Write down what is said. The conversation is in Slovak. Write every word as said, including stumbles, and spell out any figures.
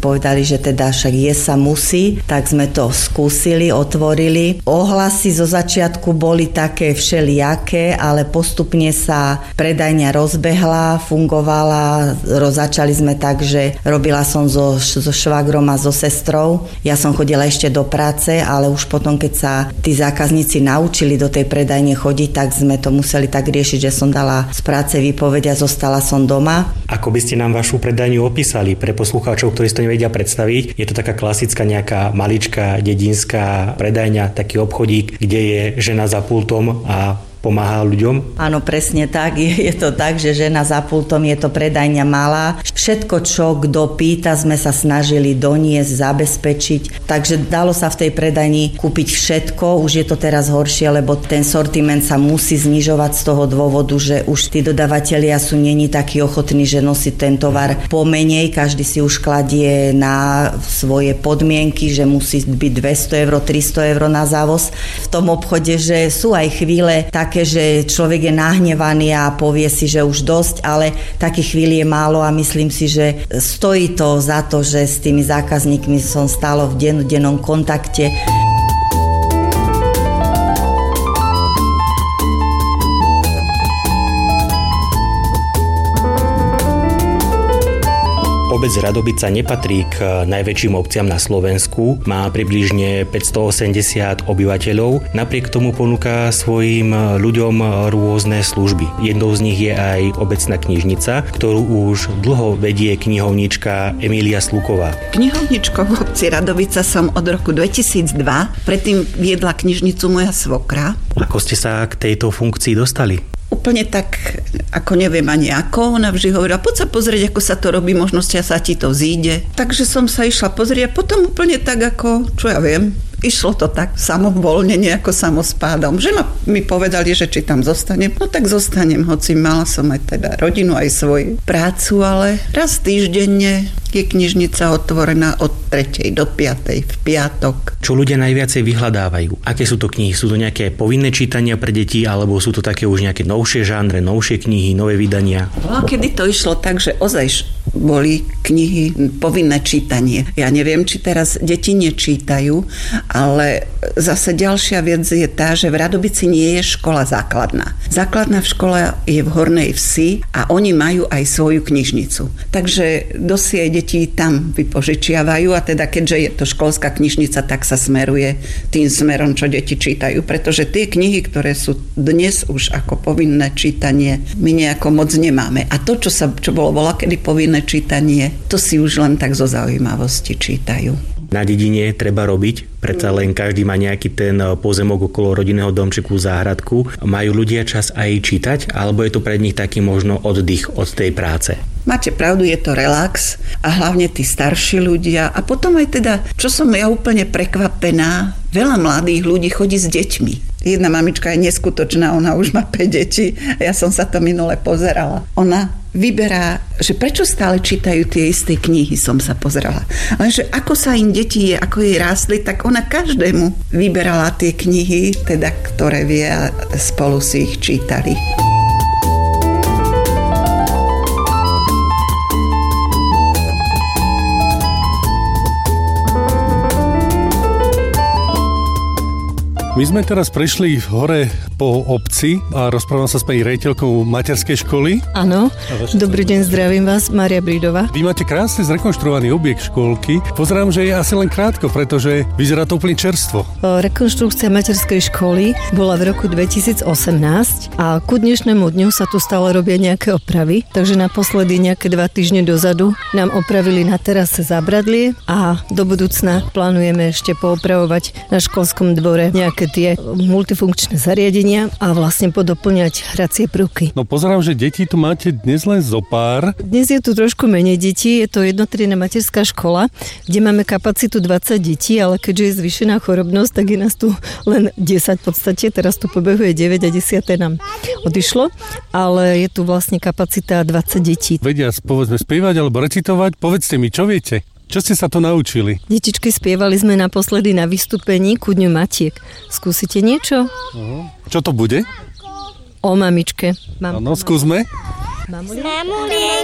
povedali, že teda však je sa musí, tak sme to skúsili, otvorili. Ohlasy zo začiatku boli také všelijaké, ale postupne sa predajňa rozbehla, fungovala, začali sme tak, že robila som so, so švagrom a so sestrou. Ja som chodila ešte do práce, ale už potom, keď sa tí zákazníci naučili do tej predajne chodiť, tak sme to museli tak riešiť, že som dala z práce výpoveď a zostala som doma. Ako by ste nám vašu predajňu opísali pre poslucháčov, ktorí si to nevedia predstaviť? Je to taká klasická nejaká maličká dedinská predajňa, taký obchodík, kde je žena za pultom a pomáha ľuďom? Áno, presne tak. Je, je to tak, že žena za pultom, je to predajňa malá. Všetko, čo kto pýta, sme sa snažili doniesť, zabezpečiť. Takže dalo sa v tej predajni kúpiť všetko. Už je to teraz horšie, lebo ten sortiment sa musí znižovať z toho dôvodu, že už tí dodavatelia sú neni takí ochotní, že nosí ten tovar pomenej. Každý si už kladie na svoje podmienky, že musí byť dvesto eur, tristo eur na závoz. V tom obchode, že sú aj chvíle také, že človek je nahnevaný a povie si, že už dosť, ale takých chvíľ je málo a myslím si, že stojí to za to, že s tými zákazníkmi som stále v dennodennom kontakte. Obec Radobica nepatrí k najväčším obciam na Slovensku, má približne päťstoosemdesiat obyvateľov, napriek tomu ponúka svojim ľuďom rôzne služby. Jednou z nich je aj obecná knižnica, ktorú už dlho vedie knihovnička Emília Sluková. Knihovničkou v obci Radobica som od roku dvetisícdva, predtým viedla knižnicu moja svokra. Ako ste sa k tejto funkcii dostali? Úplne tak, ako neviem ani ako, ona vždy hovorila, poď sa pozrieť, ako sa to robí, možno sa ti to zíde. Takže som sa išla pozrieť a potom úplne tak, ako, čo ja viem, išlo to tak samovolne, nejako samospádom. Že ma, mi povedali, že či tam zostanem, no tak zostanem, hoci mala som aj teda rodinu, aj svoju prácu, ale raz týždenne je knižnica otvorená od tretej do piatej v piatok. Čo ľudia najviacej vyhľadávajú? Aké sú to knihy? Sú to nejaké povinné čítania pre deti, alebo sú to také už nejaké novšie žánre, novšie knihy, nové vydania? No, kedy to išlo tak, že ozaj boli knihy povinné čítanie. Ja neviem, či teraz deti nečítajú, ale zase ďalšia vec je tá, že v Radobici nie je škola základná. Základná škola je v Hornej Vsi a oni majú aj svoju knižnicu. Takže dosť aj deti tam vypožičiavajú a teda keďže je to školská knižnica, tak sa smeruje tým smerom, čo deti čítajú. Pretože tie knihy, ktoré sú dnes už ako povinné čítanie, my nejako moc nemáme. A to, čo, sa, čo bolo voľakedy povinné čítanie, to si už len tak zo zaujímavosti čítajú. Na dedine treba robiť, predsa len každý má nejaký ten pozemok okolo rodinného domčeku, záhradku. Majú ľudia čas aj čítať, alebo je to pre nich taký možno oddych od tej práce? Máte pravdu, je to relax a hlavne tí starší ľudia. A potom aj teda, čo som ja úplne prekvapená, veľa mladých ľudí chodí s deťmi. Jedna mamička je neskutočná, ona už má päť detí a ja som sa to minule pozerala. Ona vyberá, že prečo stále čítajú tie isté knihy, som sa pozerala. Lenže ako sa im deti, ako jej rástli, tak ona každému vyberala tie knihy, teda ktoré vie a spolu si ich čítali. My sme teraz prešli hore po obci a rozprávam sa s pani riaditeľkou materskej školy. Áno, dobrý deň, zdravím vás, Mária Brídová. Vy máte krásne zrekonštruovaný objekt škôlky. Pozerám, že je asi len krátko, pretože vyzerá to úplne čerstvo. Rekonštrukcia materskej školy bola v roku dvetisícosemnásť a ku dnešnému dňu sa tu stále robia nejaké opravy, takže naposledy nejaké dva týždne dozadu nám opravili na terase zábradlie a do budúcna plánujeme ešte poopravovať na školskom dvore nejaké tie multifunkčné zariadenia a vlastne podoplňať hracie prvky. No pozerám, že deti tu máte dnes len zo pár. Dnes je tu trošku menej detí, je to jednotriedna materská škola, kde máme kapacitu dvadsať detí, ale keďže je zvýšená chorobnosť, tak je nás tu len desať v podstate, teraz tu pobehuje deväť a desať nám odišlo, ale je tu vlastne kapacita dvadsať detí. Vedia, povedzme, spievať alebo recitovať, povedzte mi, čo viete? Čo ste sa to naučili? Detičky, spievali sme naposledy na vystúpení ku Dňu matiek. Skúsite niečo? Uh-huh. Čo to bude? O mamičke. Áno, skúsme. Mamulienka.